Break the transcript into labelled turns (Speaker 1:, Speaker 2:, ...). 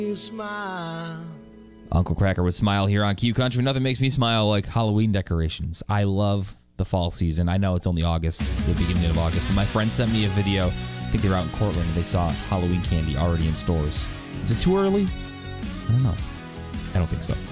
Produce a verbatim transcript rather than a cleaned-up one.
Speaker 1: You smile.
Speaker 2: Uncle Kracker with Smile here on Q Country. Nothing makes me smile like Halloween decorations. I love the fall season. I know it's only August, the beginning of August, but my friend sent me a video. I think they were out in Cortland and they saw Halloween candy already in stores. Is it too early? I don't know. I don't think so.